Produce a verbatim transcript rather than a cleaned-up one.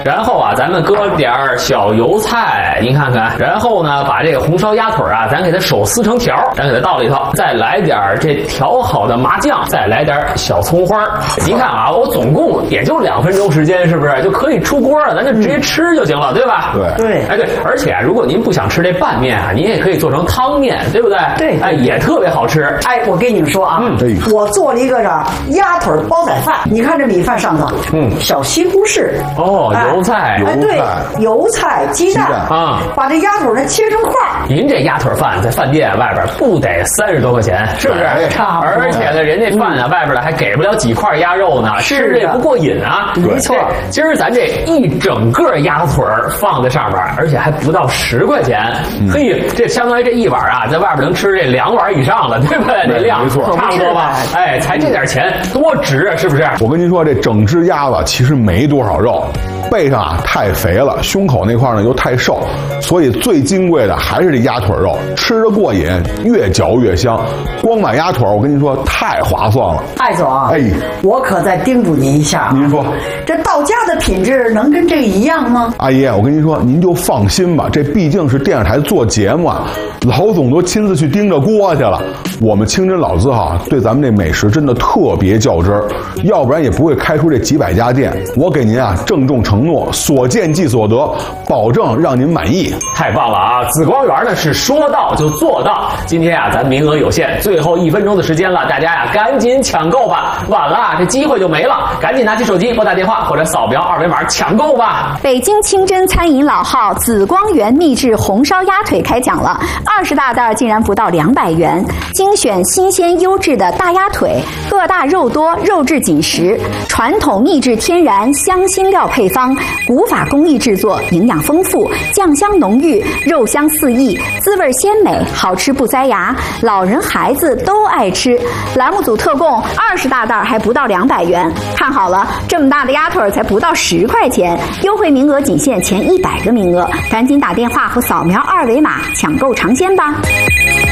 然后啊，咱们搁点小油菜，您看看，然后呢，把这个红烧鸭腿啊，咱给它手撕成条，咱给它倒里头，再来点这调好的麻酱，再来点小葱花。您看啊，我总共也就两分钟时间，是不是就可以出锅了？咱就直接吃就行了，对吧？ 对对， 哎对，而且如果您不想吃这拌面啊，您也可以做成汤面，对不对？ 对， 哎，也特别好吃。 哎，我跟你们说啊， 嗯， 我做了一个啥鸭腿煲仔饭，你看这米饭上头， 嗯， 小西红柿， 哦，油菜， 哎，对，油菜、鸡蛋啊， 把这鸭腿呢切成块。 您这鸭腿饭在饭店外边不得三十多块钱，是不是？ 差不多。 而且呢，人家饭啊，外边的还给不了几块鸭肉呢，吃着也不过瘾啊。 没错， 今儿咱这一整个鸭腿放在上边，而且还不到十块钱，嘿，这相当于这一碗啊，在外边能吃这两碗以上了，对不对？这量没错， 差不多吧？哎，才这点钱多值啊，是不是？ 我跟您说，这整只鸭子其实没多少肉，背上啊太肥了，胸口那块呢又太瘦，所以最金贵的还是这鸭腿肉，吃着过瘾，越嚼越香。光买鸭腿，我跟您说太划算了。 艾总， 哎， 我可再叮嘱您一下啊， 您说这到家的品质能跟这个一样吗？ 阿姨，我跟您说，您就放心吧，这毕竟是电视台做节目啊，老总都亲自去盯着锅去了。我们清真老字号对咱们这美食真的特别较真儿，要不然也不会开出这几百家店。我给您啊郑重承诺，所见即所得，保证让您满意。 太棒了啊！紫光园呢是说到就做到。今天啊，咱名额有限，最后一分钟的时间了，大家呀赶紧抢购吧，晚了啊这机会就没了。赶紧拿起手机拨打电话或者扫描二维码抢购吧。 北京清真餐饮老号紫光园秘制红烧鸭腿开讲了，二十大袋竟然不到两百元，精选新鲜优质的大鸭腿，个大肉多，肉质紧实，传统秘制天然香辛料配方，古法工艺制作，营养丰富，酱香浓郁，肉香四溢，滋味鲜美，好吃不塞牙，老人孩子都爱吃。栏目组特供二十大袋还不到两百元，看好了，这么大的鸭腿才不到十块钱，优惠名额仅限前一百个名额，赶紧打电话和扫描二维码抢购尝鲜吧。